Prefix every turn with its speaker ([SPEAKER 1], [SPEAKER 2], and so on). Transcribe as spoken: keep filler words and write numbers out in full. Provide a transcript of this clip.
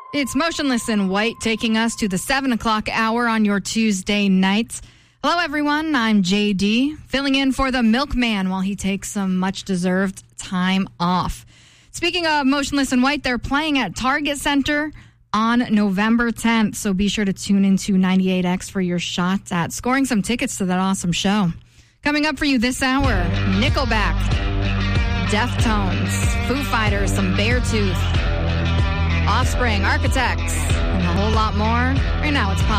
[SPEAKER 1] It's Motionless in White taking us to the seven o'clock hour on your Tuesday nights. Hello, everyone. I'm J D, filling in for the milkman while he takes some much-deserved time off. Speaking of Motionless in White, they're playing at Target Center on November tenth, so be sure to tune into ninety-eight X for your shot at scoring some tickets to that awesome show. Coming up for you this hour, Nickelback, Deftones, Foo Fighters, some Beartooth, Offspring, Architects, and a whole lot more. Right now, it's pop.